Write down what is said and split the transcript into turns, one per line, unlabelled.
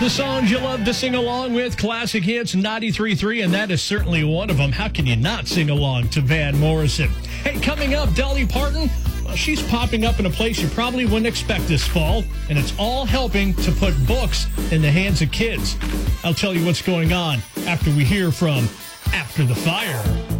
The songs you love to sing along with, classic hits 93.3, and that is certainly one of them. How can you not sing along to Van Morrison? Hey, coming up, Dolly Parton. Well, she's popping up in a place you probably wouldn't expect this fall, and it's all helping to put books in the hands of kids. I'll tell you what's going on after we hear from After the Fire.